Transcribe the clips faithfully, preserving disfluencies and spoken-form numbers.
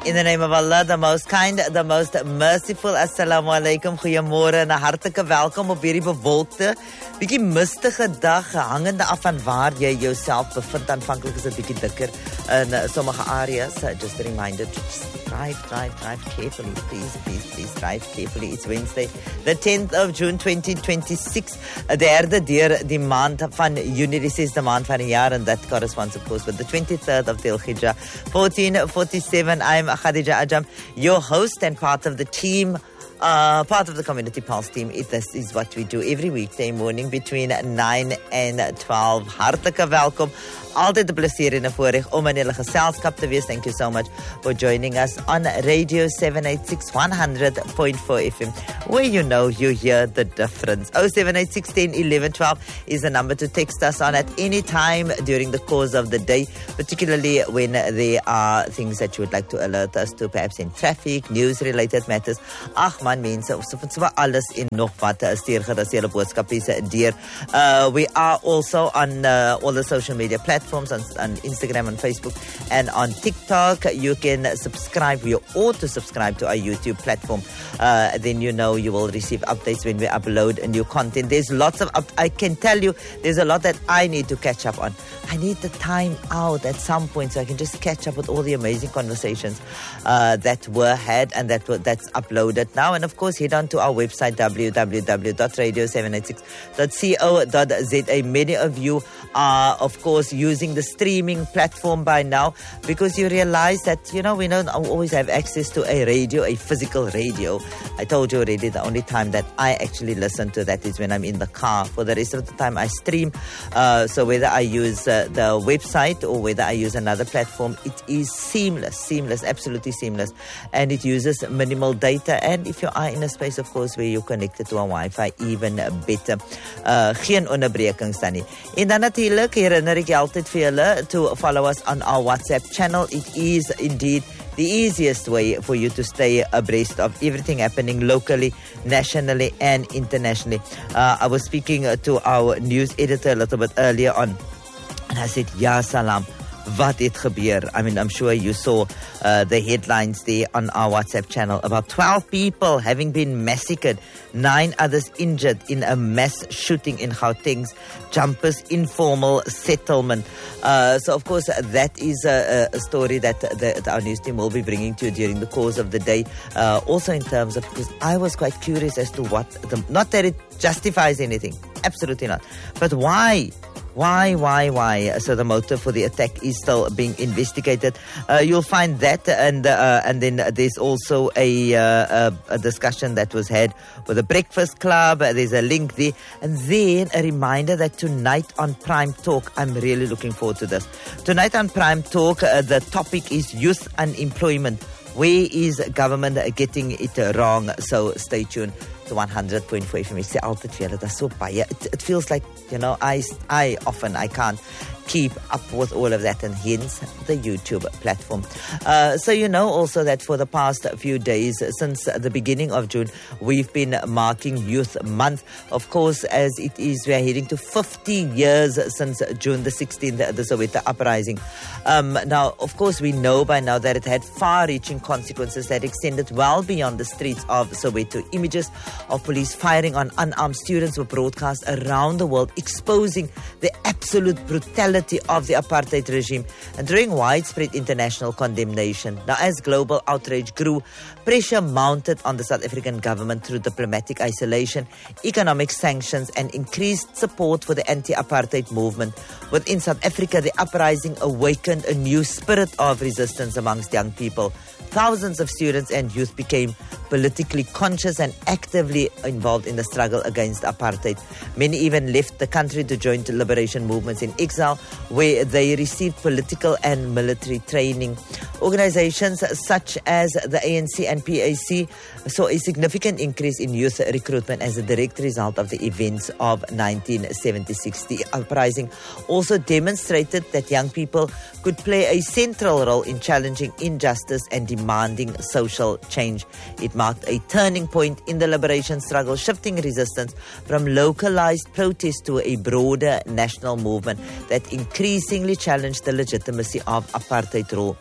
In the name of Allah, the most kind, the most merciful. Assalamu alaikum, goeiemôre en 'n hartlike welkom op hierdie bewolkte, bietjie mistige dag, hangende af van waar jy jouself bevind. Aanvanklik is dit bietjie dikker in uh, sommige areas. Uh, just a reminder to just drive, drive, drive carefully. Please, please, please drive carefully. It's Wednesday, the tenth of June twenty twenty-six. Uh, derde deur die maand van Junie, die sesde maand van die jaar, and that corresponds, of course, with the twenty-third of Dhul Hijjah, fourteen forty-seven. I'm Khadija Ajam, your host and part of the team, uh, part of the Community Pulse team. It, this is what we do every weekday morning between nine and twelve. Hartlike welkom. Altyd 'n plesier en 'n voorreg om in julle geselskap te wees. Thank you so much for joining us on Radio seven eighty-six one hundred point four F M, where you know you hear the difference. oh seven eight six, ten, eleven, twelve is the number to text us on at any time during the course of the day, particularly when there are things that you would like to alert us to, perhaps in traffic, news-related matters. Ag man, mense, so so alles en nog wat stuur gerus julle boodskappe deur. Uh, we are also on uh, all the social media platforms. On, on Instagram and Facebook and on TikTok. You can subscribe, you ought to subscribe to our YouTube platform. Uh, then you know you will receive updates when we upload a new content. There's lots of, up- I can tell you, there's a lot that I need to catch up on. I need the time out at some point so I can just catch up with all the amazing conversations uh, that were had and that were, that's uploaded now. And of course, head on to our website, w w w dot radio seven eighty-six dot co dot z a. Many of you are, of course, using using the streaming platform by now, because you realize that, you know, we don't always have access to a radio, a physical radio. I told you already, the only time that I actually listen to that is when I'm in the car. For the rest of the time, I stream. Uh, so whether I use uh, the website or whether I use another platform, it is seamless, seamless, absolutely seamless. And it uses minimal data. And if you are in a space, of course, where you're connected to a Wi-Fi, even better. Uh, geen onderbrekings dan nie. En dan natuurlijk herinner ik je altijd for you to follow us on our WhatsApp channel. It is indeed the easiest way for you to stay abreast of everything happening locally, nationally, and internationally. Uh, I was speaking to our news editor a little bit earlier on, and I said, Ya salam, wat het gebeur? I mean, I'm sure you saw uh, the headlines there on our WhatsApp channel about twelve people having been massacred, nine others injured in a mass shooting in Gauteng's Jumpers informal settlement. Uh, so, of course, that is a, a story that, the, that our news team will be bringing to you during the course of the day. Uh, also in terms of, because I was quite curious as to what, the, not that it justifies anything, absolutely not, but why? Why, why, why? So the motive for the attack is still being investigated. Uh, you'll find that, and uh, and then there's also a, uh, a, a discussion that was had with the Breakfast Club. There's a link there. And then a reminder that tonight on Prime Talk, I'm really looking forward to this. Tonight on Prime Talk, uh, the topic is youth unemployment. Where is government getting it wrong? So stay tuned to one hundred point four F M. Ek sê altyd vir julle, dit is so baie. It, it feels like, you know, I, I often, I can't keep up with all of that, and hence the YouTube platform. Uh, so you know also that for the past few days, since the beginning of June, we've been marking Youth Month. Of course, as it is, we are heading to fifty years since June the sixteenth, the Soweto uprising. Um, now, of course, we know by now that it had far-reaching consequences that extended well beyond the streets of Soweto. Images of police firing on unarmed students were broadcast around the world, exposing the absolute brutality of the apartheid regime and drawing widespread international condemnation. Now, as global outrage grew, pressure mounted on the South African government through diplomatic isolation, economic sanctions, and increased support for the anti-apartheid movement. Within South Africa, the uprising awakened a new spirit of resistance amongst young people. Thousands of students and youth became politically conscious and actively involved in the struggle against apartheid. Many even left the country to join liberation movements in exile, where they received political and military training. Organizations such as the A N C and P A C saw a significant increase in youth recruitment as a direct result of the events of nineteen seventy-six. The uprising also demonstrated that young people could play a central role in challenging injustice and demanding social change. It marked a turning point in the liberation struggle, shifting resistance from localized protest to a broader national movement that increasingly challenged the legitimacy of apartheid rule.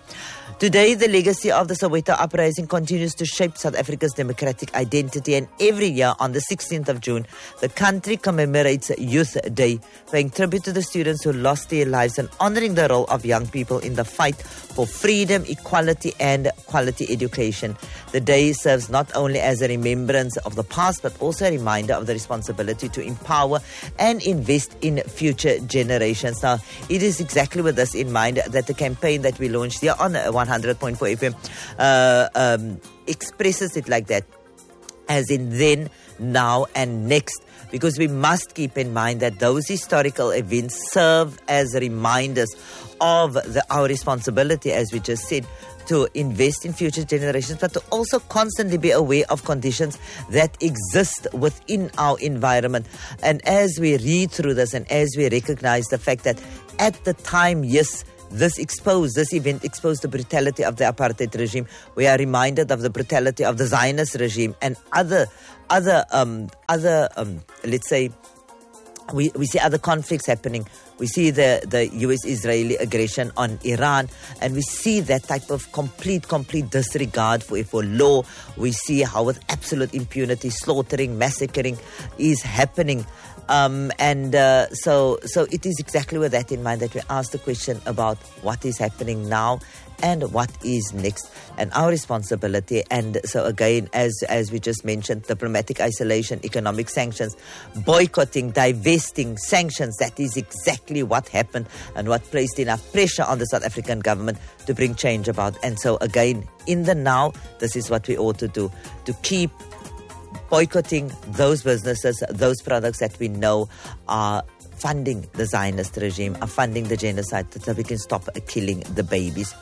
Today, the legacy of the Soweto uprising continues to shape South Africa's democratic identity, and every year on the sixteenth of June, the country commemorates Youth Day, paying tribute to the students who lost their lives and honoring the role of young people in the fight for freedom, equality, and quality education. The day serves not only as a remembrance of the past, but also a reminder of the responsibility to empower and invest in future generations. Now, it is exactly with this in mind that the campaign that we launched here on one hundred point four F M uh, um, expresses it like that, as in then, now, and next. Because we must keep in mind that those historical events serve as reminders of the, our responsibility, as we just said, to invest in future generations, but to also constantly be aware of conditions that exist within our environment. And as we read through this and as we recognize the fact that at the time, yes, This exposed, this event exposed the brutality of the apartheid regime. We are reminded of the brutality of the Zionist regime and other, other, um, other, um, let's say, we, we see other conflicts happening. We see the, the U S-Israeli aggression on Iran, and we see that type of complete, complete disregard for, for law. We see how with absolute impunity, slaughtering, massacring is happening. Um, and uh, so so it is exactly with that in mind that we ask the question about what is happening now and what is next, and our responsibility. And so again, as as we just mentioned, diplomatic isolation, economic sanctions, boycotting, divesting, sanctions, that is exactly what happened and what placed enough pressure on the South African government to bring change about. And so again, in the now, this is what we ought to do, to keep boycotting those businesses, those products that we know are funding the Zionist regime, are funding the genocide, so we can stop killing the babies.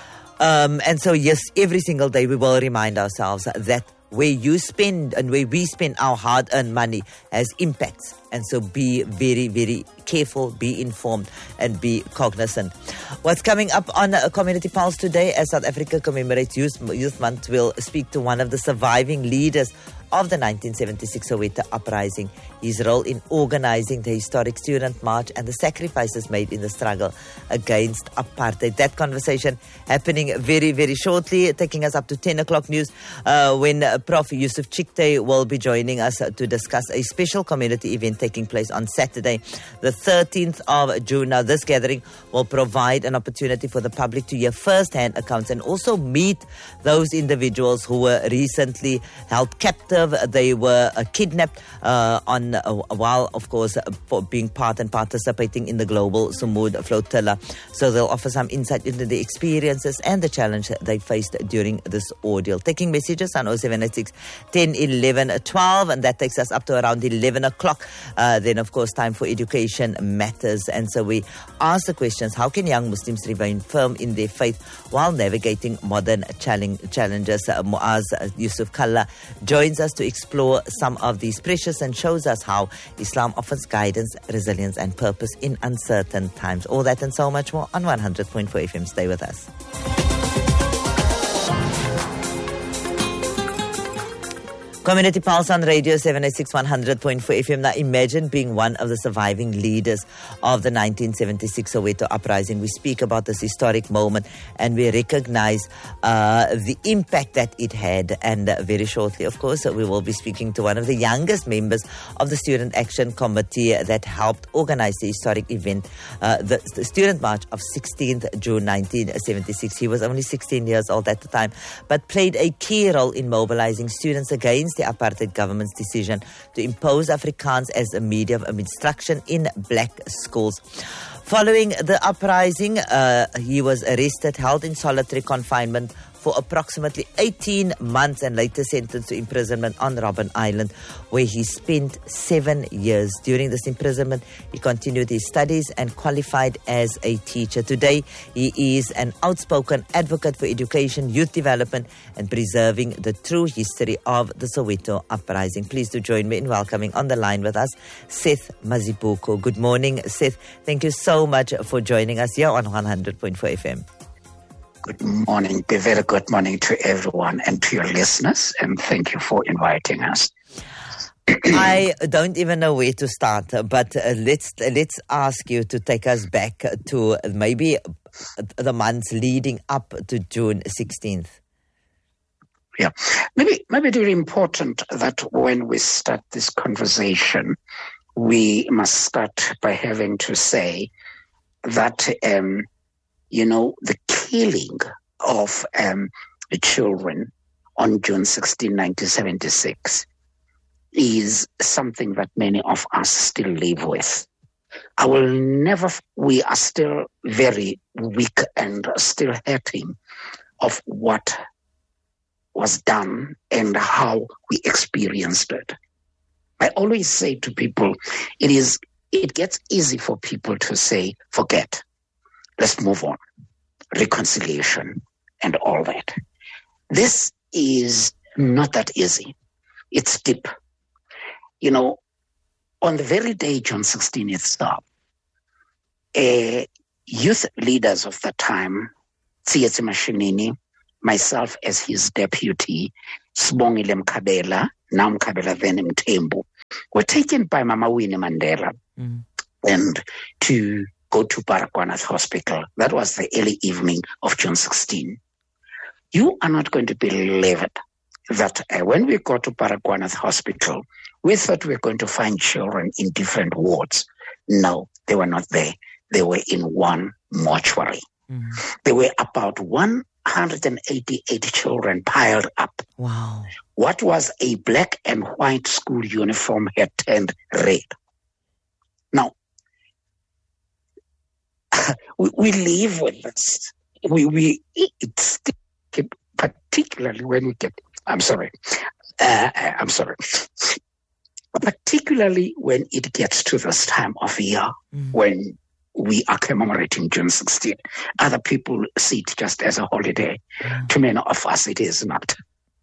Um, and so, yes, every single day we will remind ourselves that where you spend and where we spend our hard-earned money has impacts. And so be very, very careful, be informed, and be cognizant. What's coming up on uh, Community Pulse today, as South Africa commemorates Youth, Youth Month, we'll speak to one of the surviving leaders of the nineteen seventy-six Soweto uprising, his role in organizing the historic student march and the sacrifices made in the struggle against apartheid. That conversation happening very, very shortly, taking us up to ten o'clock news, uh, when uh, Professor Yusuf Chicktay will be joining us uh, to discuss a special community event taking place on Saturday, the thirteenth of June. Now, this gathering will provide an opportunity for the public to hear first-hand accounts and also meet those individuals who were recently held captive. They were uh, kidnapped uh, on uh, while, of course, uh, for being part and participating in the global Sumud flotilla. So they'll offer some insight into the experiences and the challenge that they faced during this ordeal. Taking messages on oh seven eight six, ten, eleven, twelve, and that takes us up to around eleven o'clock. Uh, then, of course, time for Education Matters. And so we ask the questions, how can young Muslims remain firm in their faith while navigating modern challenge, challenges? Uh, Muaz Yusuf Kalla joins us to explore some of these pressures and shows us how Islam offers guidance, resilience, and purpose in uncertain times. All that and so much more on one hundred point four F M. Stay with us. Community Pulse on Radio seven eighty-six, one hundred point four F M. Now, imagine being one of the surviving leaders of the nineteen seventy-six Soweto uprising. We speak about this historic moment and we recognize uh, the impact that it had. And uh, very shortly, of course, we will be speaking to one of the youngest members of the Student Action Committee that helped organize the historic event, uh, the, the Student March of sixteenth June nineteen seventy-six. He was only sixteen years old at the time, but played a key role in mobilizing students against the apartheid government's decision to impose Afrikaans as a medium of instruction in black schools. Following the uprising, uh, he was arrested, held in solitary confinement for approximately eighteen months and later sentenced to imprisonment on Robben Island, where he spent seven years. During this imprisonment, he continued his studies and qualified as a teacher. Today, he is an outspoken advocate for education, youth development, and preserving the true history of the Soweto uprising. Please do join me in welcoming on the line with us Seth Mazibuko. Good morning, Seth. Thank you so much for joining us here on one hundred point four F M. Good morning. A very good morning to everyone and to your listeners, and thank you for inviting us. I don't even know where to start, but uh, let's let's ask you to take us back to maybe the months leading up to June sixteenth? Yeah, maybe maybe it's really important that when we start this conversation, we must start by having to say that, um, you know, the killing of um, the children on June sixteenth, nineteen seventy-six is something that many of us still live with. I will never, we are still very weak and still hurting of what was done and how we experienced it. I always say to people, it is, it gets easy for people to say, forget, let's move on, reconciliation and all that. This is not that easy. It's deep. You know, on the very day June sixteenth itself, uh, youth leaders of the time, Tsietsi Mashinini, myself as his deputy, Sibongile Mkhabela, now Mkhabela then Mthembu, were taken by Mama Winnie Mandela mm. and to go to Baragwanath Hospital. That was the early evening of June sixteenth. You are not going to believe it that uh, when we got to Baragwanath Hospital, we thought we were going to find children in different wards. No, they were not there. They were in one mortuary. Mm. There were about one hundred eighty-eight children piled up. Wow. What was a black and white school uniform had turned red. Now, we, we live with this. We, we, it's particularly when we get, I'm sorry, uh, I'm sorry, particularly when it gets to this time of year, mm. when we are commemorating June sixteenth. Other people see it just as a holiday. Mm. To many of us, it is not.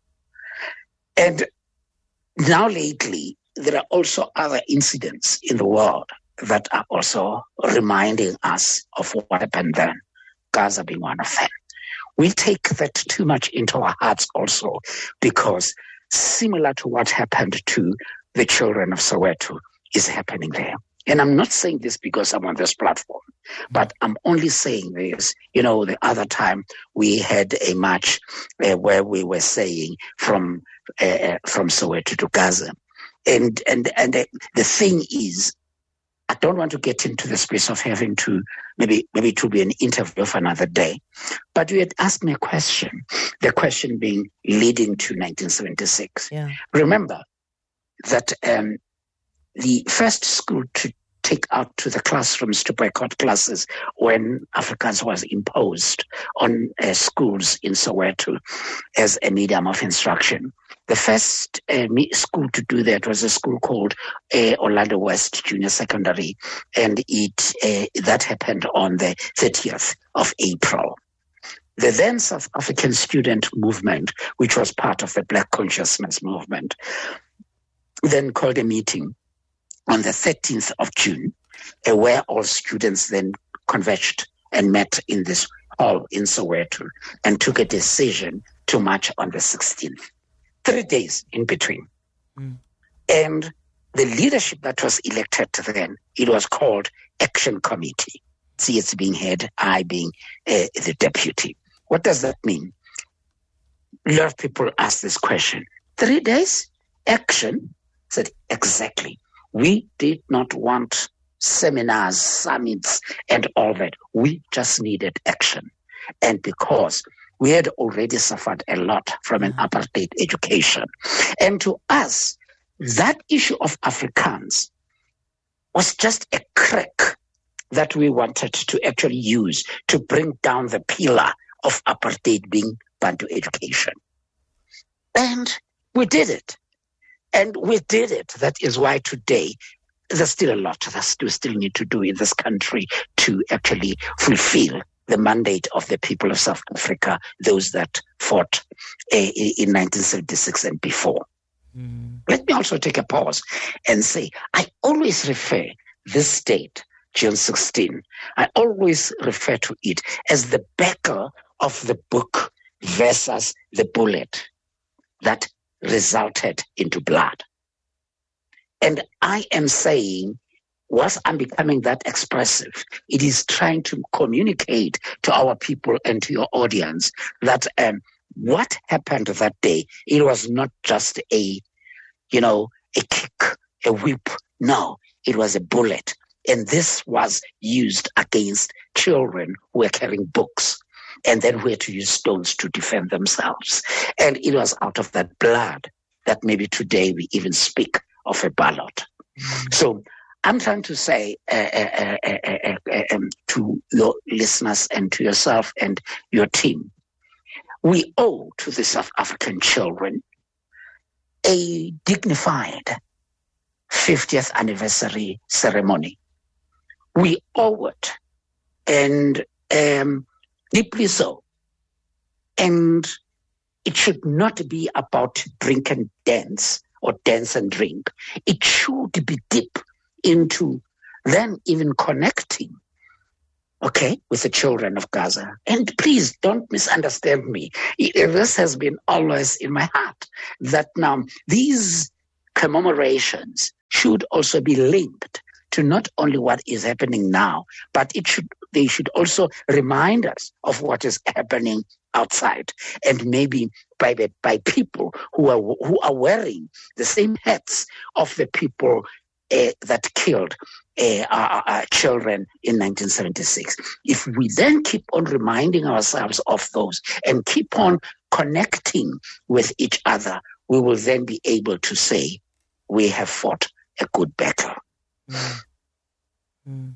And now lately, there are also other incidents in the world that are also reminding us of what happened then, Gaza being one of them. We take that too much into our hearts also, because similar to what happened to the children of Soweto is happening there. And I'm not saying this because I'm on this platform, but I'm only saying this. You know, the other time we had a march uh, where we were saying from uh, from Soweto to Gaza. And, and, and uh, the thing is, I don't want to get into the space of having to, maybe, maybe it will be an interview for another day. But you had asked me a question, the question being leading to nineteen seventy-six. Yeah. Remember that um, the first school to take out to the classrooms to boycott classes when Afrikaans was imposed on uh, schools in Soweto as a medium of instruction. The first uh, school to do that was a school called uh, Orlando West Junior Secondary, and it uh, that happened on the thirtieth of April. The then South African student movement, which was part of the Black Consciousness movement, then called a meeting on the thirteenth of June, uh, where all students then converged and met in this hall in Soweto and took a decision to march on the sixteenth. Three days in between. Mm. And the leadership that was elected then, it was called Action Committee. See, it's being head, I being uh, the deputy. What does that mean? A lot of people ask this question. Three days? Action? I said, exactly. We did not want seminars, summits, and all that. We just needed action. And because we had already suffered a lot from an apartheid education. And to us, that issue of Afrikaans was just a crack that we wanted to actually use to bring down the pillar of apartheid being Bantu education. And we did it. And we did it. That is why today there's still a lot that we still need to do in this country to actually fulfill the mandate of the people of South Africa, those that fought uh, in nineteen seventy-six and before. Mm. Let me also take a pause and say, I always refer this date, June sixteenth, I always refer to it as the battle of the book versus the bullet that resulted into blood. And I am saying whilst I'm becoming that expressive, it is trying to communicate to our people and to your audience that um, what happened that day, it was not just a, you know, a kick, a whip. No, it was a bullet. And this was used against children who were carrying books and then who had to use stones to defend themselves. And it was out of that blood that maybe today we even speak of a ballot. Mm-hmm. So I'm trying to say uh, uh, uh, uh, uh, um, to your listeners and to yourself and your team, we owe to the South African children a dignified fiftieth anniversary ceremony. We owe it, and um, deeply so. And it should not be about drink and dance or dance and drink. It should be deep into then even connecting, okay, with the children of Gaza. And please don't misunderstand me. This has been always in my heart, that now these commemorations should also be linked to not only what is happening now, but it should they should also remind us of what is happening outside, and maybe by the, by people who are who are wearing the same hats of the people uh, that killed uh, our, our children in nineteen seventy-six. If we then keep on reminding ourselves of those and keep on connecting with each other, we will then be able to say we have fought a good battle. Mm. Mm.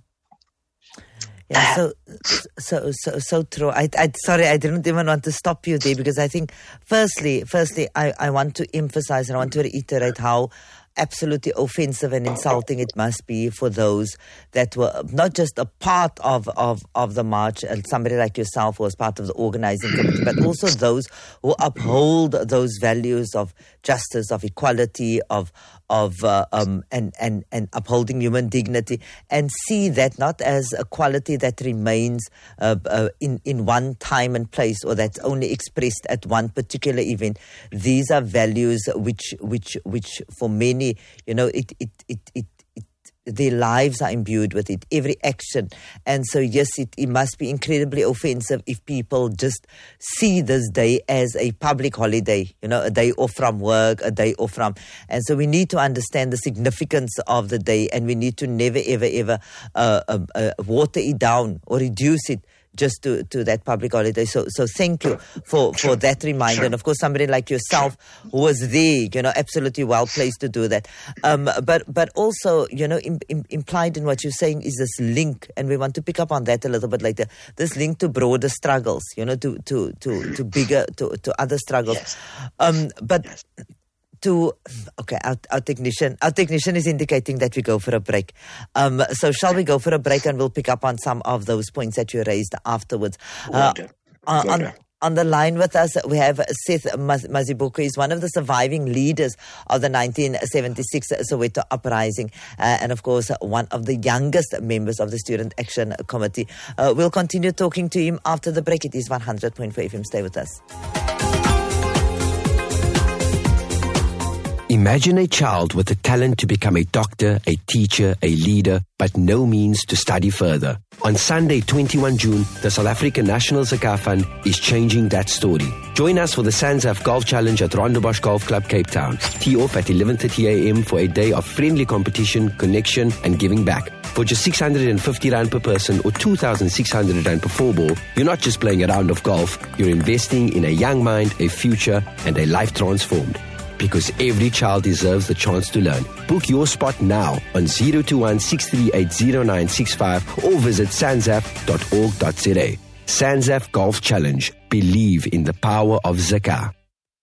Yeah, so so so so true. I, I sorry, I didn't even want to stop you there, because I think, firstly, firstly, I, I want to emphasize and I want to reiterate how absolutely offensive and insulting it must be for those that were not just a part of, of, of the march, and somebody like yourself who was part of the organizing committee, but also those who uphold those values of justice, of equality, of of uh, um, and, and, and upholding human dignity, and see that not as a quality that remains uh, uh, in, in one time and place, or that's only expressed at one particular event. These are values which which which for many, you know, it it it it, it their lives are imbued with it, every action. And so, yes, it, it must be incredibly offensive if people just see this day as a public holiday, you know, a day off from work, a day off from... And so we need to understand the significance of the day, and we need to never, ever, ever uh, uh, uh, water it down or reduce it just to, to that public holiday. So so thank you for, for that reminder. And of course, somebody like yourself who was there, you know, absolutely well placed to do that. Um, but but also, you know, im, im, implied in what you're saying is this link, and we want to pick up on that a little bit later, this link to broader struggles, you know, to, to, to, to bigger, to, to other struggles. Yes. Um, but... Yes. To okay, our, our technician, our technician is indicating that we go for a break. Um, so shall we go for a break, and we'll pick up on some of those points that you raised afterwards. Uh, on, on, on the line with us, we have Seth Mazibuko. He's one of the surviving leaders of the nineteen seventy-six Soweto uprising, uh, and of course one of the youngest members of the Student Action Committee. Uh, we'll continue talking to him after the break. It is one hundred point four F M. Stay with us. Imagine a child with the talent to become a doctor, a teacher, a leader, but no means to study further. On Sunday, twenty-first of June, the South African National Zakat Fund is changing that story. Join us for the SANZAF Golf Challenge at Rondebosch Golf Club, Cape Town. Tee off at eleven thirty a m for a day of friendly competition, connection and giving back. For just six hundred fifty rand per person or two thousand six hundred rand per four ball, you're not just playing a round of golf, you're investing in a young mind, a future and a life transformed. Because every child deserves the chance to learn. Book your spot now on zero two one, six three eight, zero nine six five or visit sanzaf dot org dot z a. SANZAF Golf Challenge. Believe in the power of Zakah.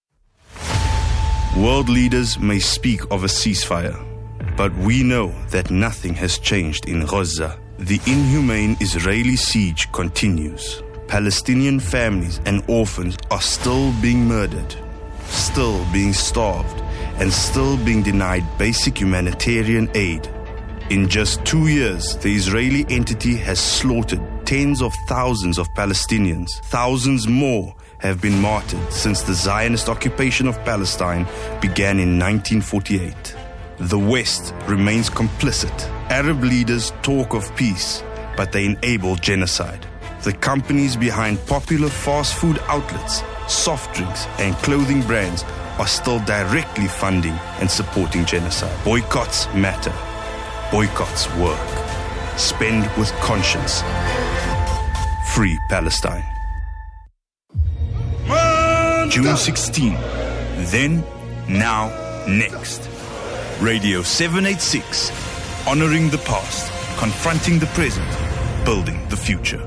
World leaders may speak of a ceasefire, but we know that nothing has changed in Gaza. The inhumane Israeli siege continues. Palestinian families and orphans are still being murdered, still being starved, and still being denied basic humanitarian aid. In just two years, the Israeli entity has slaughtered tens of thousands of Palestinians. Thousands more have been martyred since the Zionist occupation of Palestine began in nineteen forty-eight. The West remains complicit. Arab leaders talk of peace, but they enable genocide. The companies behind popular fast food outlets, soft drinks, and clothing brands are still directly funding and supporting genocide. Boycotts matter. Boycotts work. Spend with conscience. Free Palestine. June sixteenth. Then, now, next. Radio seven eighty-six. Honoring the past, confronting the present, building the future.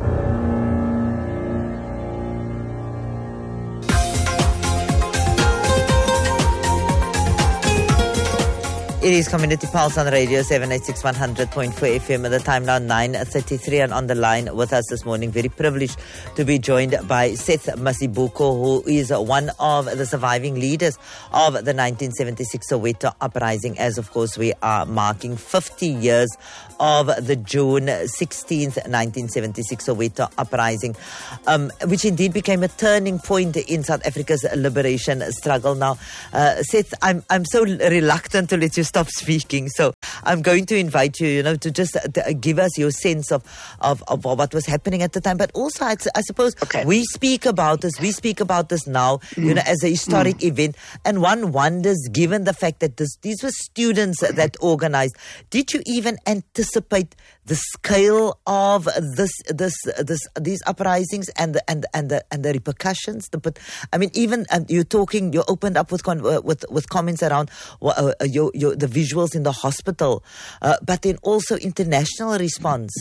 It is Community Pulse on Radio seven eighty-six one hundred point four F M at the time now nine thirty-three, and on the line with us this morning, very privileged to be joined by Seth Masibuko, who is one of the surviving leaders of the nineteen seventy-six Soweto uprising, as of course we are marking fifty years of the June sixteenth nineteen seventy-six Soweto uprising, um, which indeed became a turning point in South Africa's liberation struggle. Now, uh, Seth, I'm, I'm so reluctant to let you stop speaking, so I'm going to invite you, you know, to just uh, to give us your sense of, of, of what was happening at the time. But also, I, I suppose okay. we speak about this, we speak about this now, mm. you know, as a historic mm. event, and one wonders, given the fact that this, these were students that organized, did you even anticipate the scale of this, this, this, these uprisings and the and and the and the repercussions? The, but I mean, even um, you're talking, you opened up with con, uh, with with comments around uh, your your the visuals in the hospital, uh, but then also international response.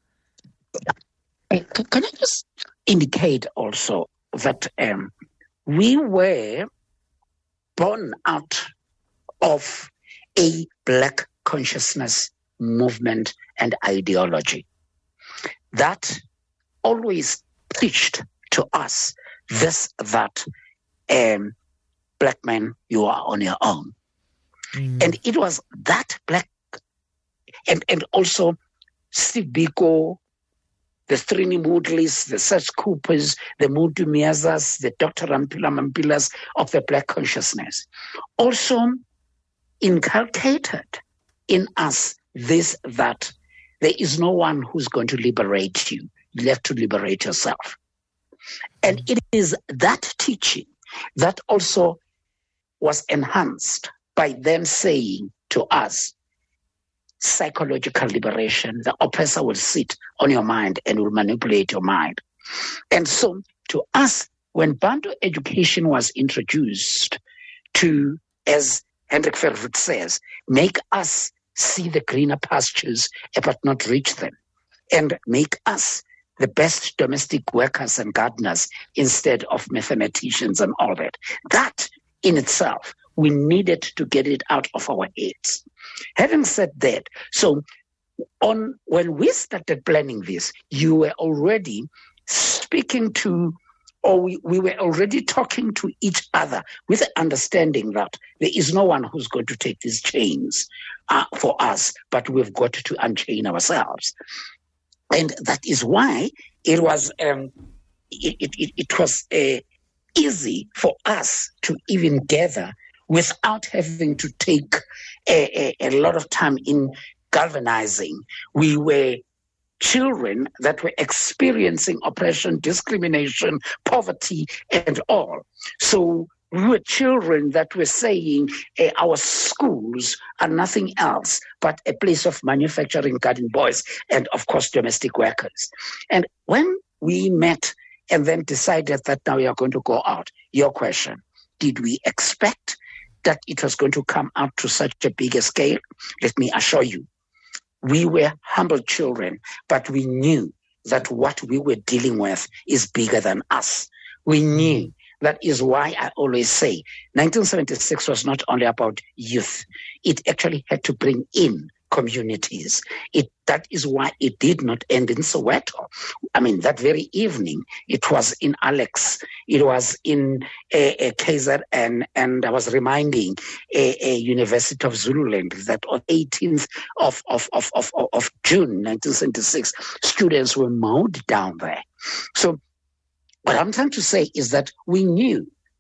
Can I just indicate also that um, we were born out of a black consciousness movement and ideology that always preached to us this, that um, black men, you are on your own. Mm. And it was that black, and, and also Steve Biko, the Trini Moodleys, the Serge Coopers, the Mudu Miazas, the Doctor Rampila Mampilas of the black consciousness, also inculcated in us this, that there is no one who's going to liberate you. You have to liberate yourself. And it is that teaching that also was enhanced by them saying to us, psychological liberation, the oppressor will sit on your mind and will manipulate your mind. And so to us, when Bantu education was introduced to, as Hendrik Verwoerd says, make us see the greener pastures but not reach them, and make us the best domestic workers and gardeners instead of mathematicians and all that. That in itself, we needed to get it out of our heads. Having said that, so on when we started planning this, you were already speaking to, or we, we were already talking to each other with the understanding that there is no one who's going to take these chains uh, for us, but we've got to unchain ourselves. And that is why it was um, it, it, it was uh, easy for us to even gather without having to take a, a, a lot of time in galvanizing. We were children that were experiencing oppression, discrimination, poverty, and all. So we were children that were saying uh, our schools are nothing else but a place of manufacturing garden boys and, of course, domestic workers. And when we met and then decided that now we are going to go out, your question, did we expect that it was going to come out to such a big scale? Let me assure you, we were humble children, but we knew that what we were dealing with is bigger than us. We knew. That is why I always say nineteen seventy-six was not only about youth. It actually had to bring in communities. It, that is why it did not end in Soweto. I mean, that very evening, it was in Alex, it was in a, a K Z N, and I was reminding a, a University of Zululand that on eighteenth of, of, of, of, of June nineteen seventy-six, students were mowed down there. So what I'm trying to say is that we knew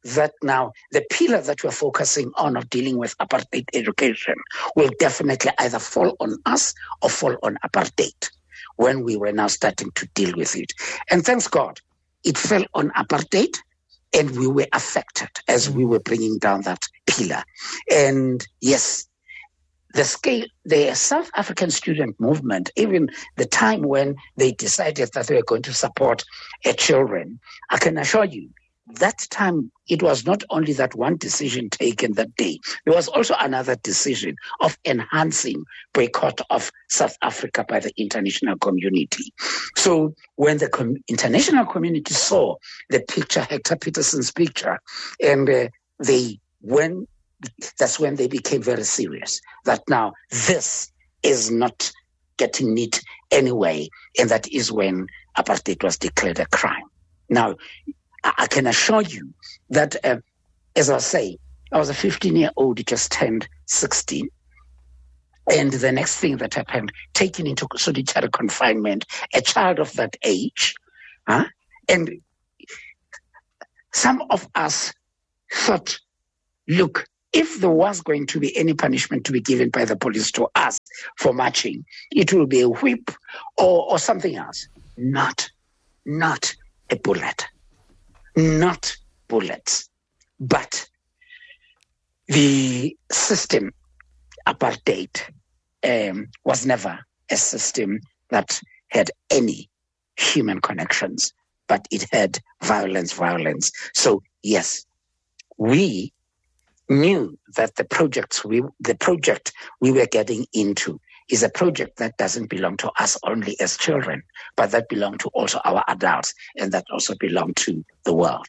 that now the pillar that we're focusing on of dealing with apartheid education will definitely either fall on us or fall on apartheid when we were now starting to deal with it. And thanks God, it fell on apartheid and we were affected as we were bringing down that pillar. And yes, the scale, the South African student movement, even the time when they decided that they were going to support uh, children, I can assure you, that time, it was not only that one decision taken that day. There was also another decision of enhancing boycott of South Africa by the international community. So when the com- international community saw the picture, Hector Peterson's picture, and uh, they when that's when they became very serious, that now this is not getting neat anyway, and that is when apartheid was declared a crime. Now, I can assure you that, uh, as I say, I was a fifteen-year-old, just turned sixteen. And the next thing that happened, taken into solitary confinement, a child of that age. Huh? And some of us thought, look, if there was going to be any punishment to be given by the police to us for marching, it will be a whip or, or something else. Not, not a bullet. Not bullets, but the system, apartheid, um, was never a system that had any human connections, but it had violence, violence. So yes, we knew that the projects we, the project we were getting into is a project that doesn't belong to us only as children, but that belong to also our adults, and that also belong to the world.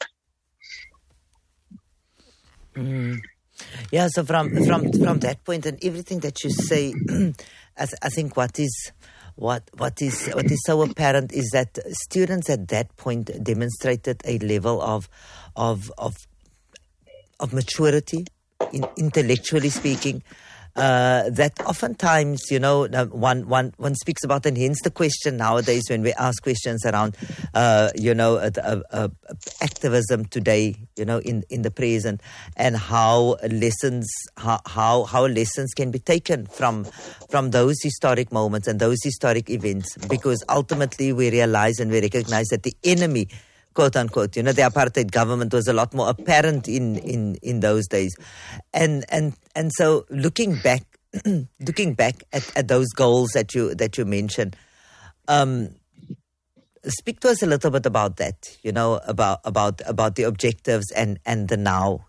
Mm. Yeah, so from from from that point and everything that you say, I, th- I think what is what what is what is so apparent is that students at that point demonstrated a level of of of of maturity, in, intellectually speaking. Uh, that oftentimes, you know, one, one, one speaks about, and hence the question nowadays when we ask questions around, uh, you know, uh, uh, uh, activism today, you know, in, in the present, and how lessons, how, how, how lessons can be taken from, from those historic moments and those historic events, because ultimately we realize and we recognize that the enemy, quote unquote, you know, the apartheid government was a lot more apparent in, in, in those days. And, and, and so looking back, looking back at, at those goals that you, that you mentioned, um, speak to us a little bit about that, you know, about, about, about the objectives and, and the now.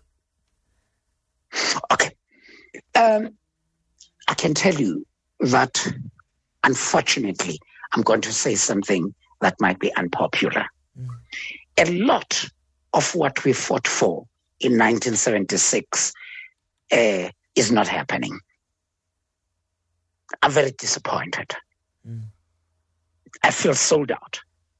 Okay. Um, I can tell you that, unfortunately, I'm going to say something that might be unpopular. Mm. A lot of what we fought for in nineteen seventy-six uh, is not happening. I'm very disappointed. Mm. I feel sold out.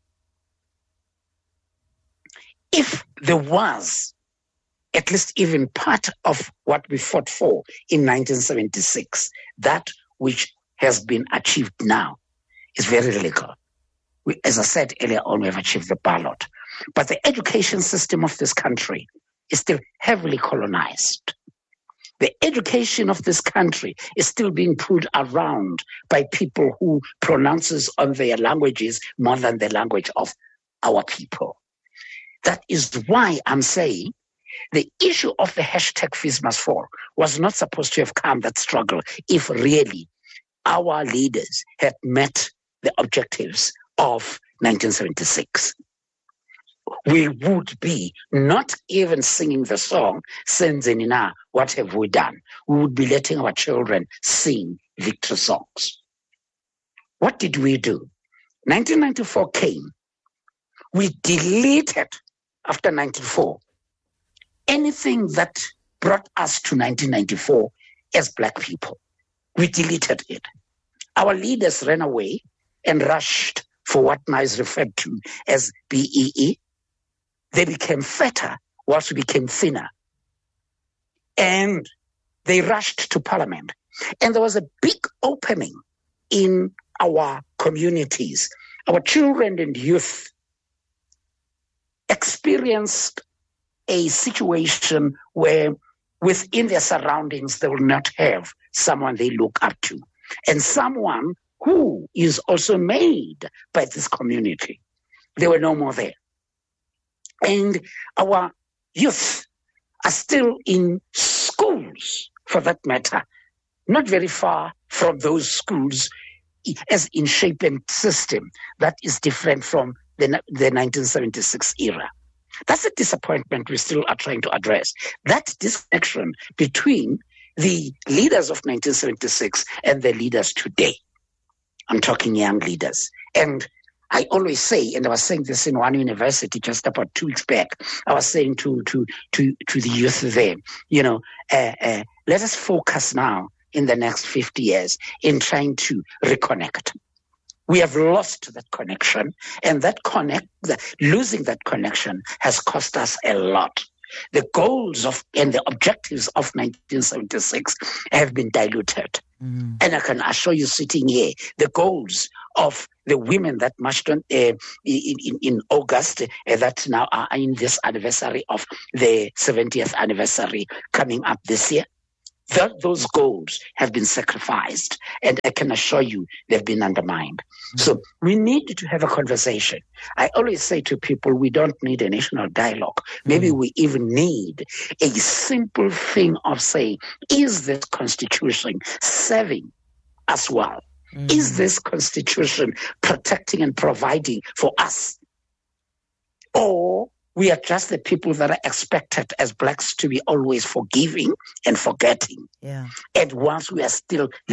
If there was at least even part of what we fought for in nineteen seventy-six, that which has been achieved now is very little. We, as I said earlier on, we have achieved the ballot. But the education system of this country is still heavily colonized. The education of this country is still being pulled around by people who pronounces on their languages more than the language of our people. That is why I'm saying the issue of the hashtag Fees Must Fall was not supposed to have come, that struggle, if really our leaders had met the objectives of nineteen seventy-six. We would be not even singing the song, Senzenina, what have we done? We would be letting our children sing victory songs. What did we do? nineteen ninety-four came. We deleted, after ninety-four, anything that brought us to nineteen ninety-four as Black people. We deleted it. Our leaders ran away and rushed for what now is referred to as B E E. They became fatter whilst we became thinner. And they rushed to Parliament. And there was a big opening in our communities. Our children and youth experienced a situation where within their surroundings they will not have someone they look up to, and someone who is also made by this community. They were no more there. And our youth are still in schools, for that matter, not very far from those schools, as in shape and system that is different from the, the nineteen seventy-six era. That's a disappointment we still are trying to address. That disconnection between the leaders of nineteen seventy-six and the leaders today. I'm talking young leaders. And I always say, and I was saying this in one university just about two weeks back, I was saying to to to, to the youth there, you know, uh, uh, let us focus now in the next fifty years in trying to reconnect. We have lost that connection, and that connect, the, losing that connection has cost us a lot. The goals of and the objectives of nineteen seventy-six have been diluted. Mm. And I can assure you sitting here, the goals of the women that marched on, uh, in, in, in August, uh, that now are in this anniversary of the seventieth anniversary coming up this year, that those goals have been sacrificed, and I can assure you they've been undermined. Mm-hmm. So we need to have a conversation. I always say to people, we don't need a national dialogue. Maybe mm-hmm. we even need a simple thing of saying, is this constitution serving us well? Mm-hmm. Is this constitution protecting and providing for us? Or we are just the people that are expected as blacks to be always forgiving and forgetting. Yeah. And once we are still